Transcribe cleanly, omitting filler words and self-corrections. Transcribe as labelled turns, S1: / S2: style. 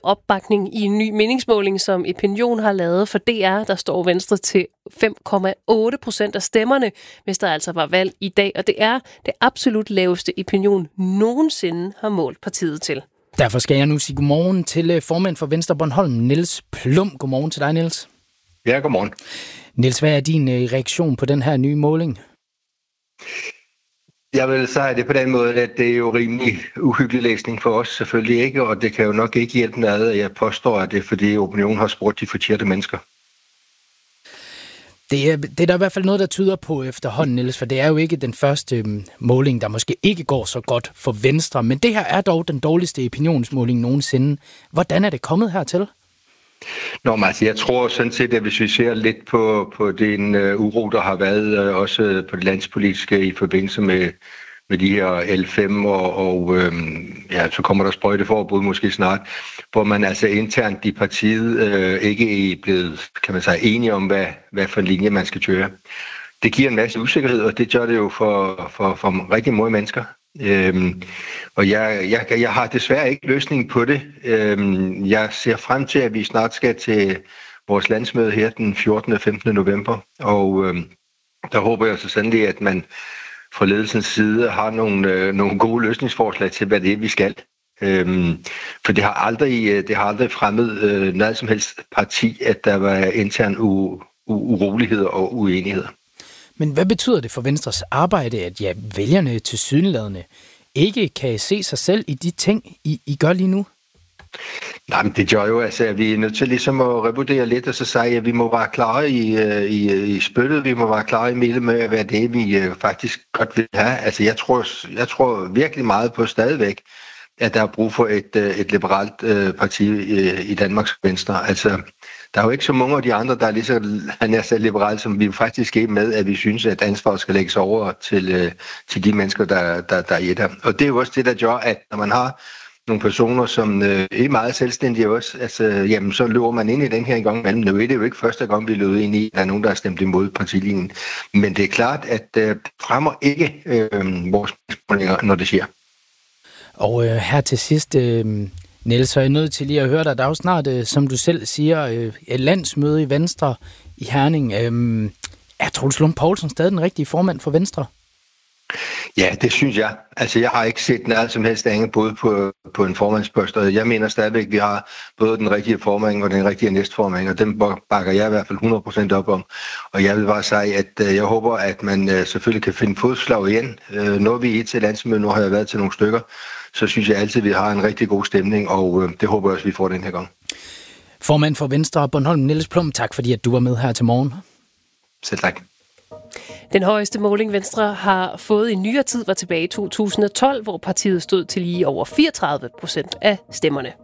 S1: opbakning i en ny meningsmåling, som Opinion har lavet for DR. Der står Venstre til 5,8% af stemmerne, hvis der altså var valg i dag. Og det er det absolut laveste Opinion nogensinde har målt partiet til.
S2: Derfor skal jeg nu sige godmorgen til formand for Venstre Bornholm, Niels Plum. Godmorgen til dig, Niels.
S3: Ja, godmorgen.
S2: Niels, hvad er din reaktion på den her nye måling?
S3: Jeg vil sige det på den måde, at det er jo rimelig uhyggelig læsning for os, selvfølgelig ikke, og det kan jo nok ikke hjælpe noget, at jeg påstår, at det er fordi Opinion har spurgt de forkerte mennesker.
S2: Det er der i hvert fald noget, der tyder på efterhånden, Niels, for det er jo ikke den første måling, der måske ikke går så godt for Venstre, men det her er dog den dårligste opinionsmåling nogensinde. Hvordan er det kommet hertil?
S3: Altså, jeg tror sådan set, at hvis vi ser lidt på den uro, der har været også på det landspolitiske i forbindelse med de her L5, og så kommer der sprøjteforbud måske snart, hvor man altså internt i partiet ikke er blevet, kan man sige, enige om, hvad for en linje man skal køre. Det giver en masse usikkerhed, og det gør det jo for rigtig mange mennesker. Og jeg har desværre ikke løsning på det. Jeg ser frem til, at vi snart skal til vores landsmøde her den 14. og 15. november, og der håber jeg så sandelig, at man fra ledelsens side har nogle gode løsningsforslag til, hvad det er, vi skal. For det har aldrig fremmet noget som helst parti, at der var intern uroligheder og uenigheder.
S2: Men hvad betyder det for Venstres arbejde, at vælgerne tilsyneladende ikke kan se sig selv i de ting, I gør lige nu?
S3: Nej, men det gør jo altså, at vi er nødt til ligesom at revurdere lidt og så sige, at vi må være klare i spyttet, vi må være klare i midten med, hvad det er, vi faktisk godt vil have. Altså, jeg tror virkelig meget på stadigvæk, at der er brug for et liberalt parti i Danmarks Venstre. Altså, der er jo ikke så mange af de andre, der er lige så liberale, som vi faktisk er med, at vi synes, at ansvaret skal lægges over til de mennesker, der er i det. Og det er jo også det, der gør, at når man har nogle personer, som er meget selvstændige også, altså, jamen, så løber man ind i den her en gang imellem. Nu er det jo ikke første gang, vi løber ind i, at der er nogen, der har stemt imod partilinjen. Men det er klart, at det fremmer ikke vores spørgsmål, når det sker.
S2: Og her til sidst, Niels, så er jeg nødt til lige at høre dig. Der er jo snart, som du selv siger, et landsmøde i Venstre i Herning. Er Troels Lund Poulsen stadig den rigtige formand for Venstre?
S3: Ja, det synes jeg. Altså, jeg har ikke set noget som helst andet både på en formandspost, og jeg mener stadigvæk, at vi har både den rigtige formand og den rigtige næstformand, og dem bakker jeg i hvert fald 100% op om. Og jeg vil bare sige, at jeg håber, at man selvfølgelig kan finde fodslag igen. Når vi er til landsmøde, nu har jeg været til nogle stykker, så synes jeg altid, at vi har en rigtig god stemning, og det håber jeg også, vi får den her gang.
S2: Formand for Venstre Bornholm, Niels Plum, tak fordi at du var med her til morgen.
S3: Selv tak.
S1: Den højeste måling Venstre har fået i nyere tid var tilbage i 2012, hvor partiet stod til lige over 34% af stemmerne.